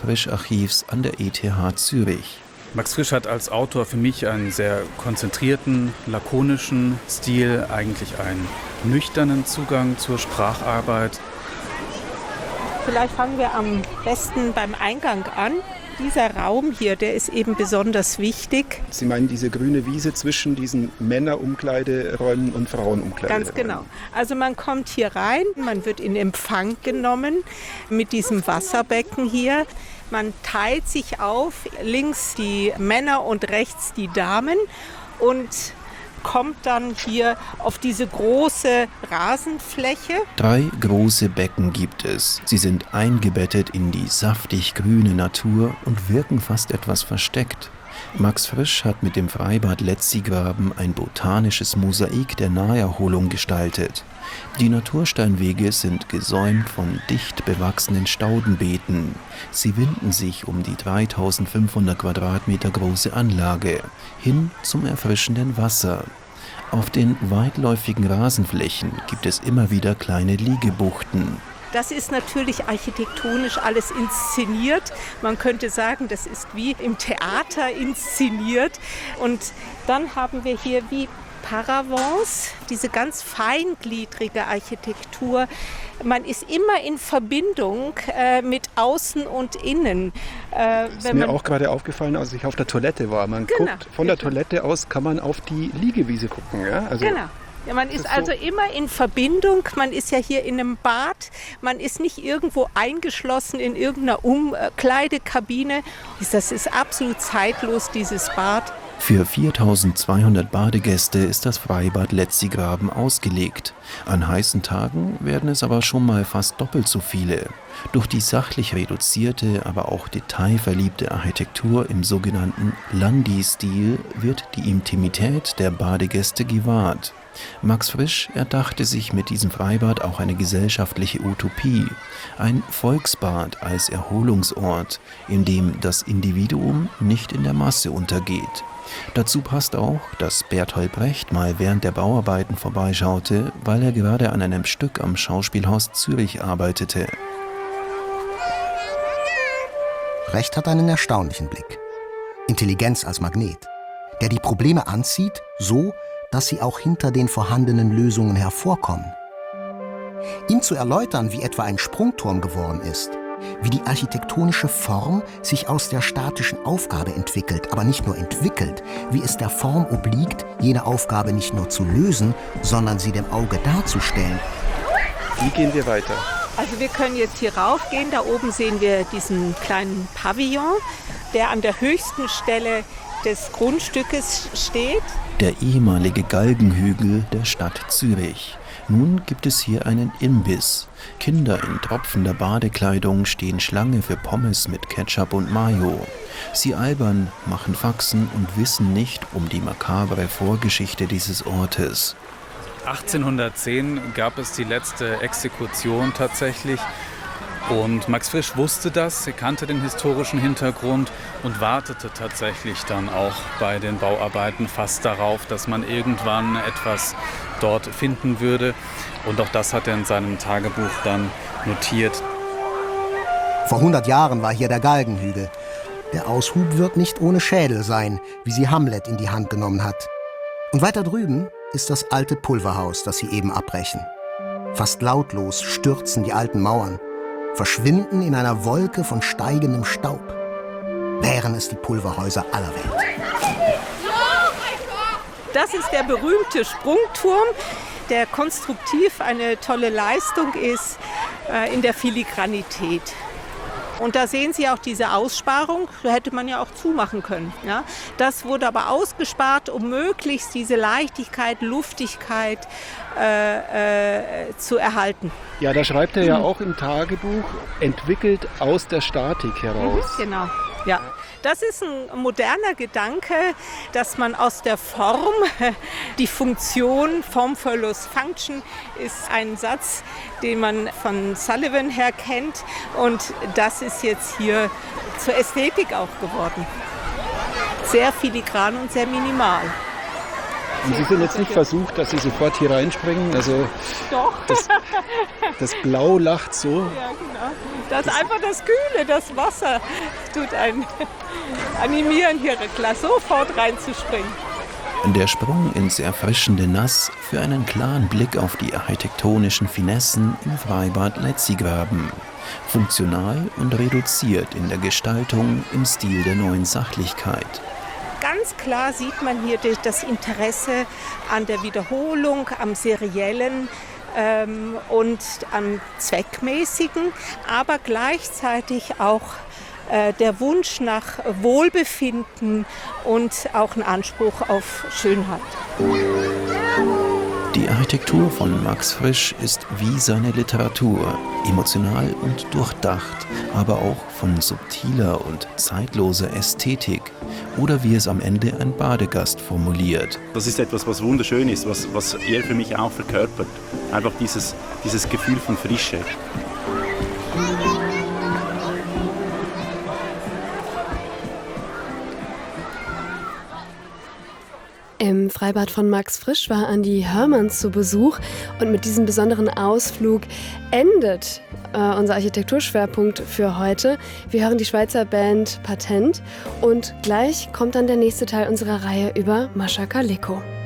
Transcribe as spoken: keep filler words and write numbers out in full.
Frisch-Archivs an der E T H Zürich. Max Frisch hat als Autor für mich einen sehr konzentrierten, lakonischen Stil, eigentlich einen nüchternen Zugang zur Spracharbeit. Vielleicht fangen wir am besten beim Eingang an. Dieser Raum hier, der ist eben besonders wichtig. Sie meinen diese grüne Wiese zwischen diesen Männerumkleideräumen und Frauenumkleideräumen? Ganz genau. Also man kommt hier rein, man wird in Empfang genommen mit diesem Wasserbecken hier. Man teilt sich auf, links die Männer und rechts die Damen und kommt dann hier auf diese große Rasenfläche. Drei große Becken gibt es. Sie sind eingebettet in die saftig grüne Natur und wirken fast etwas versteckt. Max Frisch hat mit dem Freibad Letzigraben ein botanisches Mosaik der Naherholung gestaltet. Die Natursteinwege sind gesäumt von dicht bewachsenen Staudenbeeten. Sie winden sich um die dreitausendfünfhundert Quadratmeter große Anlage hin zum erfrischenden Wasser. Auf den weitläufigen Rasenflächen gibt es immer wieder kleine Liegebuchten. Das ist natürlich architektonisch alles inszeniert. Man könnte sagen, das ist wie im Theater inszeniert. Und dann haben wir hier wie Paravents, diese ganz feingliedrige Architektur. Man ist immer in Verbindung äh, mit Außen und Innen. Äh, das ist mir auch gerade aufgefallen, als ich auf der Toilette war. Man genau, guckt, von der Toilette aus kann man auf die Liegewiese gucken. Ja? Also genau. Ja, man ist, ist also so immer in Verbindung, man ist ja hier in einem Bad, man ist nicht irgendwo eingeschlossen in irgendeiner Umkleidekabine. Das ist absolut zeitlos, dieses Bad. Für viertausendzweihundert Badegäste ist das Freibad Letzigraben ausgelegt. An heißen Tagen werden es aber schon mal fast doppelt so viele. Durch die sachlich reduzierte, aber auch detailverliebte Architektur im sogenannten Landi-Stil wird die Intimität der Badegäste gewahrt. Max Frisch erdachte sich mit diesem Freibad auch eine gesellschaftliche Utopie, ein Volksbad als Erholungsort, in dem das Individuum nicht in der Masse untergeht. Dazu passt auch, dass Bertolt Brecht mal während der Bauarbeiten vorbeischaute, weil er gerade an einem Stück am Schauspielhaus Zürich arbeitete. Brecht hat einen erstaunlichen Blick. Intelligenz als Magnet, der die Probleme anzieht, so, dass sie auch hinter den vorhandenen Lösungen hervorkommen. Ihm zu erläutern, wie etwa ein Sprungturm geworden ist, wie die architektonische Form sich aus der statischen Aufgabe entwickelt, aber nicht nur entwickelt, wie es der Form obliegt, jene Aufgabe nicht nur zu lösen, sondern sie dem Auge darzustellen. Wie gehen wir weiter? Also wir können jetzt hier raufgehen, da oben sehen wir diesen kleinen Pavillon, der an der höchsten Stelle des Grundstückes steht. Der ehemalige Galgenhügel der Stadt Zürich. Nun gibt es hier einen Imbiss. Kinder in tropfender Badekleidung stehen Schlange für Pommes mit Ketchup und Mayo. Sie albern, machen Faxen und wissen nicht um die makabre Vorgeschichte dieses Ortes. achtzehnhundertzehn gab es die letzte Exekution tatsächlich. Und Max Frisch wusste das, er kannte den historischen Hintergrund und wartete tatsächlich dann auch bei den Bauarbeiten fast darauf, dass man irgendwann etwas dort finden würde. Und auch das hat er in seinem Tagebuch dann notiert. Vor hundert Jahren war hier der Galgenhügel. Der Aushub wird nicht ohne Schädel sein, wie sie Hamlet in die Hand genommen hat. Und weiter drüben ist das alte Pulverhaus, das sie eben abbrechen. Fast lautlos stürzen die alten Mauern, verschwinden in einer Wolke von steigendem Staub. Wären es die Pulverhäuser aller Welt. Das ist der berühmte Sprungturm, der konstruktiv eine tolle Leistung ist äh, in der Filigranität. Und da sehen Sie auch diese Aussparung, da hätte man ja auch zumachen können. Ja? Das wurde aber ausgespart, um möglichst diese Leichtigkeit, Luftigkeit äh, äh, zu erhalten. Ja, da schreibt er ja auch im Tagebuch, entwickelt aus der Statik heraus. Mhm, genau, ja. Das ist ein moderner Gedanke, dass man aus der Form, die Funktion, Form follows Function, ist ein Satz, den man von Sullivan her kennt. Und das ist jetzt hier zur Ästhetik auch geworden. Sehr filigran und sehr minimal. Und Sie sind jetzt nicht versucht, dass Sie sofort hier reinspringen? Also Doch. das, das Blau lacht so. Ja, genau. Das ist einfach das Kühle, das Wasser tut einen animieren, hier gleich sofort reinzuspringen. Der Sprung ins erfrischende Nass für einen klaren Blick auf die architektonischen Finessen im Freibad Letzigraben. Funktional und reduziert in der Gestaltung im Stil der neuen Sachlichkeit. Ganz klar sieht man hier das Interesse an der Wiederholung, am Seriellen ähm, und am Zweckmäßigen, aber gleichzeitig auch äh, der Wunsch nach Wohlbefinden und auch ein Anspruch auf Schönheit. Die Architektur von Max Frisch ist wie seine Literatur, emotional und durchdacht, aber auch von subtiler und zeitloser Ästhetik. Oder wie es am Ende ein Badegast formuliert. Das ist etwas, was wunderschön ist, was, was er für mich auch verkörpert. Einfach dieses, dieses Gefühl von Frische. Im Freibad von Max Frisch war Andi Hörmanns zu Besuch und mit diesem besonderen Ausflug endet äh, unser Architekturschwerpunkt für heute. Wir hören die Schweizer Band Patent und gleich kommt dann der nächste Teil unserer Reihe über Mascha Kaleko.